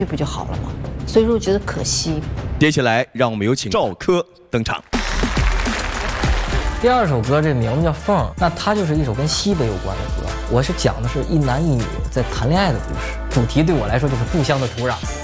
不就好了吗？所以说我觉得可惜。 接下来让我们有请赵柯登场。 第二首歌这名字叫《凤》，那它就是一首跟西北有关的歌。我是讲的是一男一女在谈恋爱的故事，主题对我来说就是故乡的土壤。